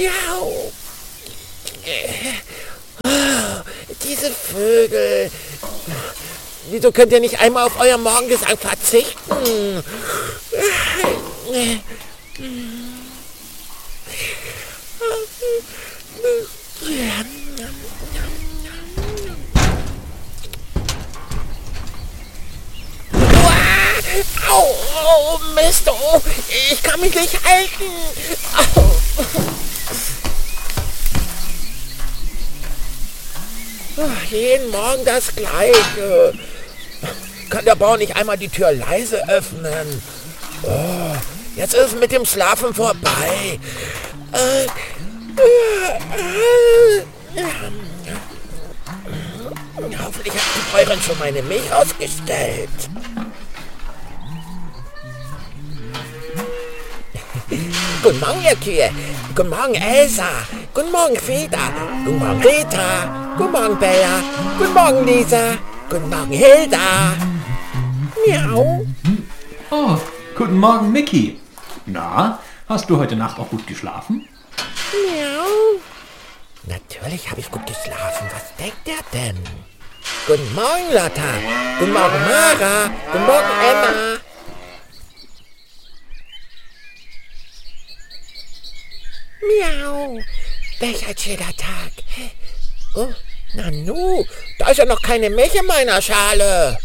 Miau. Diese Vögel. Wieso könnt ihr nicht einmal auf euer Morgengesang verzichten? Au, Mist, oh, ich kann mich nicht halten. Au. Jeden Morgen das Gleiche. Kann der Bauer nicht einmal die Tür leise öffnen? Oh, jetzt ist es mit dem Schlafen vorbei. Hoffentlich hat die Bäuerin schon meine Milch ausgestellt. Guten Morgen, ihr Kühe. Guten Morgen, Elsa. Guten Morgen, Frieda. Guten Morgen, Rita. Guten Morgen, Bella. Guten Morgen, Lisa. Guten Morgen, Hilda. Miau. Oh, guten Morgen, Mickey. Na, hast du heute Nacht auch gut geschlafen? Miau. Natürlich habe ich gut geschlafen. Was denkt ihr denn? Guten Morgen, Lotta. Guten Morgen, Mara. Guten Morgen, Emma. Miau. Welch ein schöner Tag. Oh, Nanu, da ist ja noch keine Milch in meiner Schale.